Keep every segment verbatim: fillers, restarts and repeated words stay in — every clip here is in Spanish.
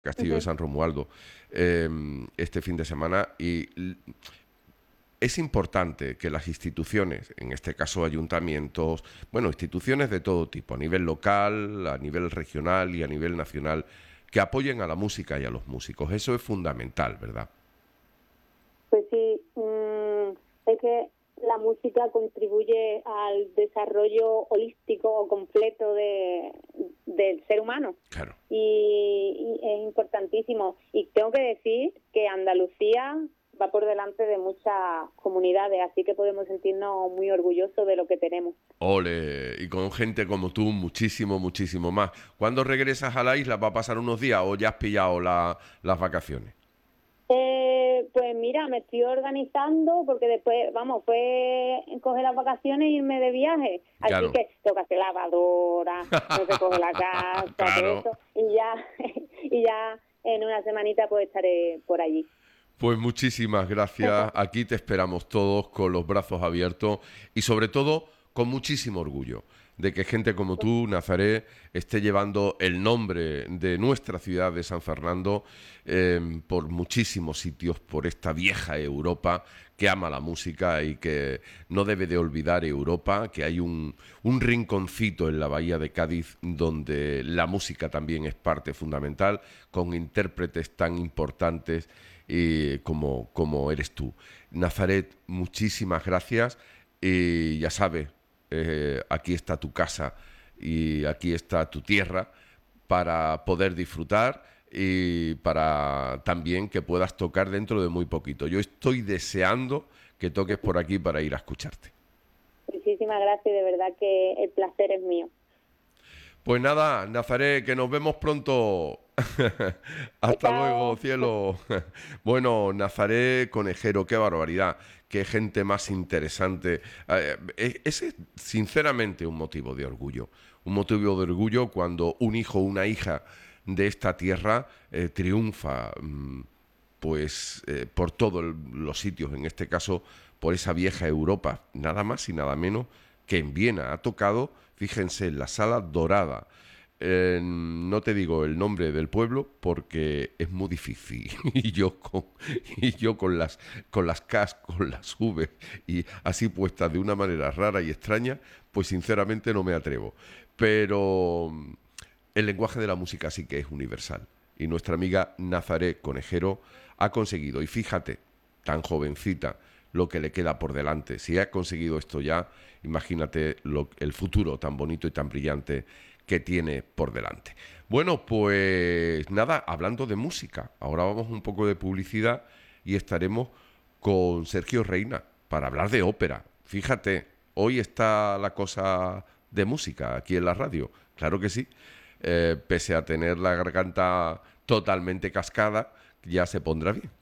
Castillo Uh-huh. de San Romualdo eh, este fin de semana, y es importante que las instituciones, en este caso ayuntamientos, bueno, instituciones de todo tipo, a nivel local, a nivel regional y a nivel nacional, que apoyen a la música y a los músicos. Eso es fundamental, ¿verdad? Pues sí, mmm, es que la música contribuye al desarrollo holístico o completo de, del ser humano. Claro. Y, y es importantísimo. Y tengo que decir que Andalucía va por delante de muchas comunidades, así que podemos sentirnos muy orgullosos de lo que tenemos. Ole, y con gente como tú, muchísimo, muchísimo más. ¿Cuándo regresas a la isla? ¿Va a pasar unos días o ya has pillado la, las vacaciones? Eh, pues mira, me estoy organizando porque después, vamos, fue coger las vacaciones e irme de viaje. Así Claro. que tengo que hacer lavadora, tengo que coger la casa, Claro. todo eso, y ya, y ya en una semanita pues estaré por allí. Pues muchísimas gracias. Aquí te esperamos todos con los brazos abiertos y sobre todo con muchísimo orgullo de que gente como tú, Nazaret, esté llevando el nombre de nuestra ciudad de San Fernando eh, por muchísimos sitios, por esta vieja Europa que ama la música y que no debe de olvidar Europa, que hay un, un rinconcito en la bahía de Cádiz donde la música también es parte fundamental, con intérpretes tan importantes y como, como eres tú. Nazaret, muchísimas gracias y ya sabes, eh, aquí está tu casa y aquí está tu tierra para poder disfrutar y para también que puedas tocar dentro de muy poquito. Yo estoy deseando que toques por aquí para ir a escucharte. Muchísimas gracias, de verdad que el placer es mío. Pues nada, Nazaret, que nos vemos pronto. Hasta Chao. luego, cielo. Bueno, Nazaret Conejero, qué barbaridad, qué gente más interesante. Eh, ese es sinceramente un motivo de orgullo. Un motivo de orgullo cuando un hijo o una hija de esta tierra eh, triunfa mmm, pues eh, por todos los sitios, en este caso por esa vieja Europa, nada más y nada menos que en Viena. Ha tocado, fíjense, en la Sala Dorada. Eh, no te digo el nombre del pueblo porque es muy difícil y yo con, y yo con las con las Ks, con las V y así puestas de una manera rara y extraña, pues sinceramente no me atrevo. Pero el lenguaje de la música sí que es universal y nuestra amiga Nazaret Conejero ha conseguido, y fíjate, tan jovencita, lo que le queda por delante. Si ha conseguido esto ya, imagínate lo, el futuro tan bonito y tan brillante que tiene por delante. Bueno, pues nada, hablando de música, ahora vamos un poco de publicidad y estaremos con Sergio Reina para hablar de ópera. Fíjate, hoy está la cosa de música aquí en la radio, claro que sí, eh, pese a tener la garganta totalmente cascada, ya se pondrá bien.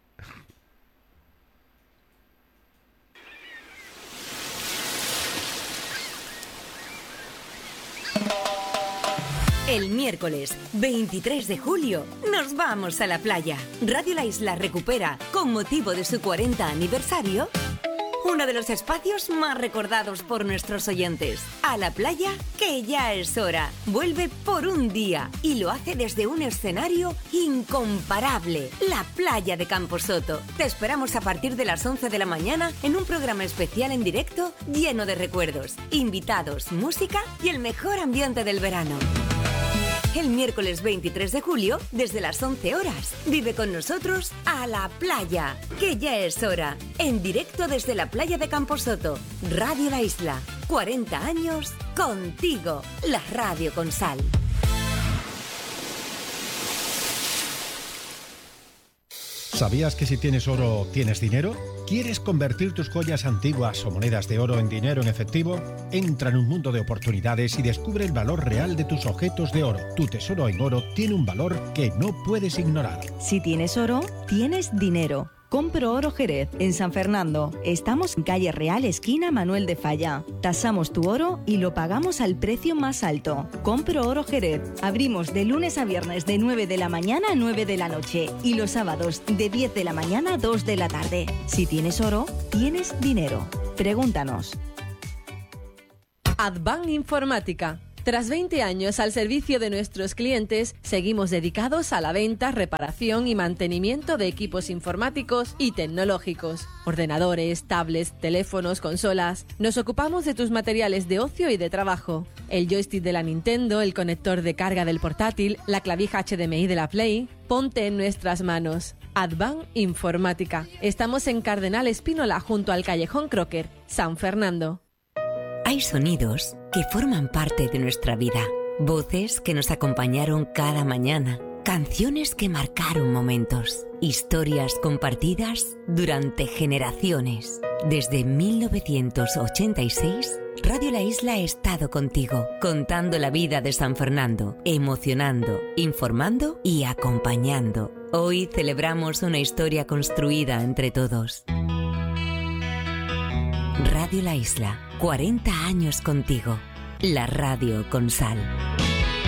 El miércoles veintitrés de julio nos vamos a la playa. Radio La Isla recupera, con motivo de su cuarenta aniversario, uno de los espacios más recordados por nuestros oyentes. A la playa, que ya es hora. Vuelve por un día y lo hace desde un escenario incomparable, la playa de Camposoto. Te esperamos a partir de las once de la mañana en un programa especial en directo lleno de recuerdos, invitados, música y el mejor ambiente del verano. El miércoles veintitrés de julio, desde las once horas, vive con nosotros a la playa, que ya es hora. En directo desde la playa de Camposoto, Radio La Isla. cuarenta años contigo, la radio con sal. ¿Sabías que si tienes oro, tienes dinero? ¿Quieres convertir tus joyas antiguas o monedas de oro en dinero en efectivo? Entra en un mundo de oportunidades y descubre el valor real de tus objetos de oro. Tu tesoro en oro tiene un valor que no puedes ignorar. Si tienes oro, tienes dinero. Compro Oro Jerez, en San Fernando. Estamos en calle Real, esquina Manuel de Falla. Tasamos tu oro y lo pagamos al precio más alto. Compro Oro Jerez. Abrimos de lunes a viernes de nueve de la mañana a nueve de la noche y los sábados de diez de la mañana a dos de la tarde. Si tienes oro, tienes dinero. Pregúntanos. Advan Informática. Tras veinte años al servicio de nuestros clientes, seguimos dedicados a la venta, reparación y mantenimiento de equipos informáticos y tecnológicos. Ordenadores, tablets, teléfonos, consolas. Nos ocupamos de tus materiales de ocio y de trabajo. El joystick de la Nintendo, el conector de carga del portátil, la clavija H D M I de la Play. Ponte en nuestras manos. Advan Informática. Estamos en Cardenal Espínola, junto al Callejón Crocker, San Fernando. Hay sonidos que forman parte de nuestra vida. Voces que nos acompañaron cada mañana. Canciones que marcaron momentos. Historias compartidas durante generaciones. Desde mil novecientos ochenta y seis, Radio La Isla ha estado contigo, contando la vida de San Fernando, emocionando, informando y acompañando. Hoy celebramos una historia construida entre todos. Radio La Isla, cuarenta años contigo. La radio con sal.